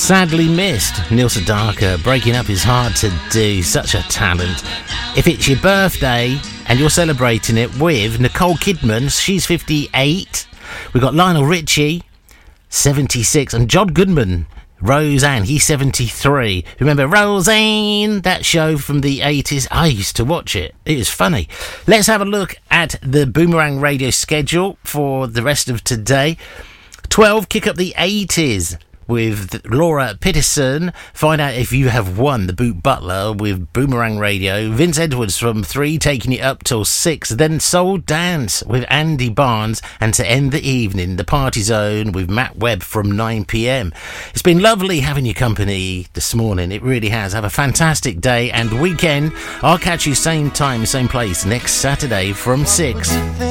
Sadly missed. Neil Sedaka, breaking up is hard to do, such a talent. If it's your birthday and you're celebrating it with Nicole Kidman, she's 58. We've got Lionel Richie, 76, and John Goodman, Roseanne, he's 73. Remember Roseanne, that show from the 80s? I used to watch it. It was funny. Let's have a look at the Boomerang Radio schedule for the rest of today. 12, kick up the 80s with Laura Peterson. Find out if you have won the Boot Butler with Boomerang Radio. Vince Edwards from 3, taking it up till 6. Then Soul Dance with Andy Barnes. And to end the evening, the Party Zone with Matt Webb from 9 p.m. It's been lovely having your company this morning. It really has. Have a fantastic day and weekend. I'll catch you same time, same place next Saturday from 6.